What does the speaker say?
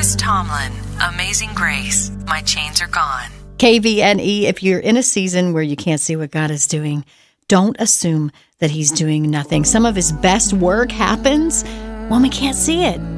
Chris Tomlin, Amazing Grace, My Chains Are Gone. KVNE, if you're in a season where you can't see what God is doing, don't assume that he's doing nothing. Some of his best work happens when we can't see it.